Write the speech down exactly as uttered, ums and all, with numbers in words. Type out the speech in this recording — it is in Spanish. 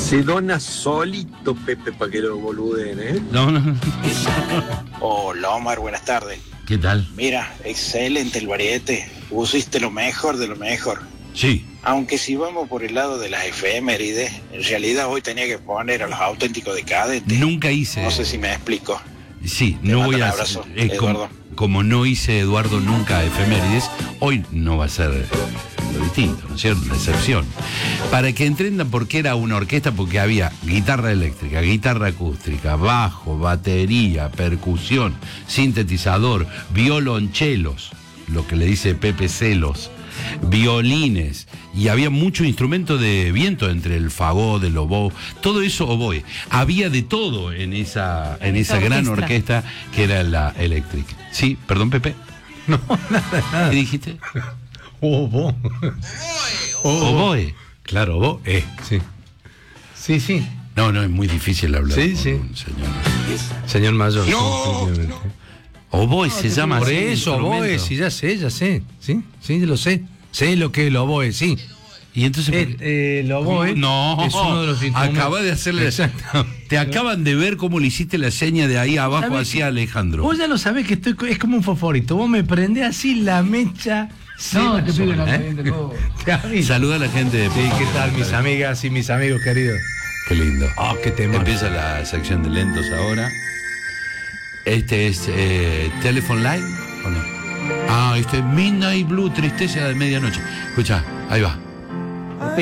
Se dona solito, Pepe, para que lo boluden, ¿eh? No, no. Hola, Omar, buenas tardes. ¿Qué tal? Mira, excelente el variete. Pusiste lo mejor de lo mejor. Sí. Aunque si vamos por el lado de las efemérides, en realidad hoy tenía que poner a los auténticos decadentes. Nunca hice. No sé si me explico. Sí, Te no mando voy un a abrazo, hacer. eh, como, Eduardo. como no hice Eduardo nunca efemérides, hoy no va a ser lo distinto, ¿no es cierto? Una excepción. Para que entiendan por qué era una orquesta, porque había guitarra eléctrica, guitarra acústica, bajo, batería, percusión, sintetizador, violonchelos, lo que le dice Pepe Celos, violines, y había mucho instrumento de viento entre el fagot, el oboe, todo eso oboe. Había de todo en esa, en esa Esa gran orquesta. orquesta que era la Electric. Sí, perdón, Pepe. No, nada, nada. ¿Qué dijiste? Oboe. Oboe. Claro, oboe. Eh, sí. Sí, sí. No, no, es muy difícil hablar Sí, con sí. un señor. Señor mayor. No, sí, Oboe se llama Por así el eso, oboe, instrumento. sí, ya sé, ya sé. Sí, sí, lo sé. Sé lo que es el oboe, sí. Y entonces, ¿por Eh, qué? eh, el oboe No, es uno de los instrumentos. acaba de hacerle. Exacto. Te acaban de ver cómo le hiciste la seña de ahí abajo ¿Sabés hacia que- Alejandro. Vos ya lo sabés que estoy, es como un fosforito. Vos me prendés así la mecha. No, se te va pido sola, la ¿eh? corriente, todo. Te aviso. Saluda a la gente de. Sí, ¿qué tal, mis amigas y mis amigos queridos? Qué lindo. Ah, qué tema. Empieza la sección de lentos ahora. Este es eh, Telephone Line, ¿o no? Ah, este es Midnight Blue, tristeza de medianoche. Escucha, ahí va.